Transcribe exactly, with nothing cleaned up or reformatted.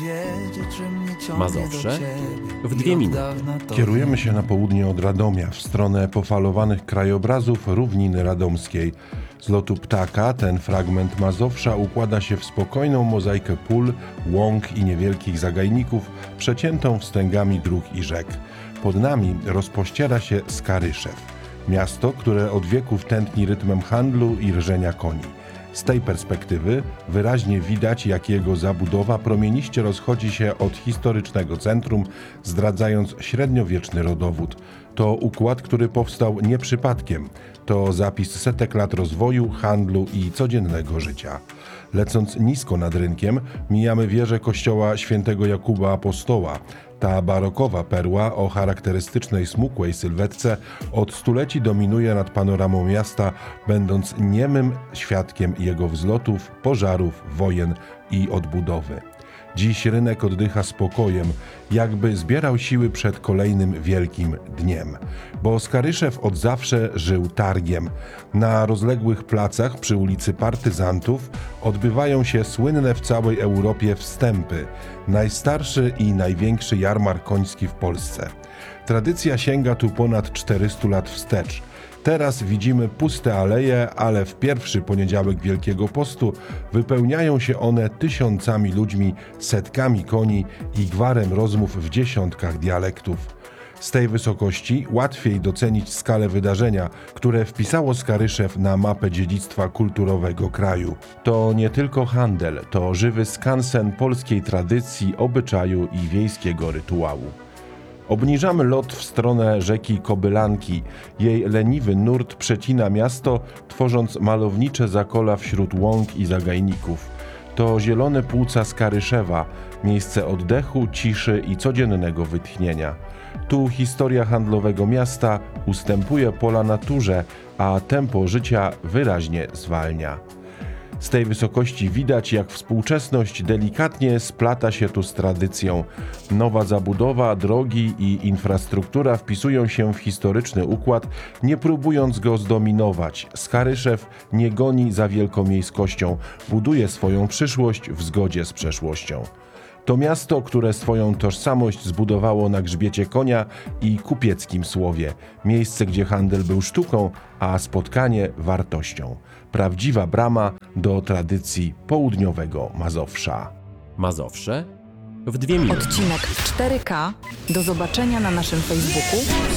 Mazowsze w dwie minuty. Kierujemy się na południe od Radomia, w stronę pofalowanych krajobrazów równiny radomskiej. Z lotu ptaka ten fragment Mazowsza układa się w spokojną mozaikę pól, łąk i niewielkich zagajników, przeciętą wstęgami dróg i rzek. Pod nami rozpościera się Skaryszew, miasto, które od wieków tętni rytmem handlu i rżenia koni. Z tej perspektywy wyraźnie widać, jak jego zabudowa promieniście rozchodzi się od historycznego centrum, zdradzając średniowieczny rodowód. To układ, który powstał nie przypadkiem. To zapis setek lat rozwoju, handlu i codziennego życia. Lecąc nisko nad rynkiem, mijamy wieżę kościoła świętego Jakuba Apostoła. Ta barokowa perła o charakterystycznej smukłej sylwetce od stuleci dominuje nad panoramą miasta, będąc niemym świadkiem jego wzlotów, pożarów, wojen i odbudowy. Dziś rynek oddycha spokojem, jakby zbierał siły przed kolejnym wielkim dniem. Bo Skaryszew od zawsze żył targiem. Na rozległych placach przy ulicy Partyzantów odbywają się słynne w całej Europie wstępy. Najstarszy i największy jarmark koński w Polsce. Tradycja sięga tu ponad czterystu lat wstecz. Teraz widzimy puste aleje, ale w pierwszy poniedziałek Wielkiego Postu wypełniają się one tysiącami ludźmi, setkami koni i gwarem rozmów w dziesiątkach dialektów. Z tej wysokości łatwiej docenić skalę wydarzenia, które wpisało Skaryszew na mapę dziedzictwa kulturowego kraju. To nie tylko handel, to żywy skansen polskiej tradycji, obyczaju i wiejskiego rytuału. Obniżamy lot w stronę rzeki Kobylanki. Jej leniwy nurt przecina miasto, tworząc malownicze zakola wśród łąk i zagajników. To zielone płuca Skaryszewa, miejsce oddechu, ciszy i codziennego wytchnienia. Tu historia handlowego miasta ustępuje pola naturze, a tempo życia wyraźnie zwalnia. Z tej wysokości widać, jak współczesność delikatnie splata się tu z tradycją. Nowa zabudowa, drogi i infrastruktura wpisują się w historyczny układ, nie próbując go zdominować. Skaryszew nie goni za wielkomiejskością, buduje swoją przyszłość w zgodzie z przeszłością. To miasto, które swoją tożsamość zbudowało na grzbiecie konia i kupieckim słowie. Miejsce, gdzie handel był sztuką, a spotkanie wartością. Prawdziwa brama do tradycji południowego Mazowsza. Mazowsze w dwie minuty. Odcinek cztery K. Do zobaczenia na naszym Facebooku,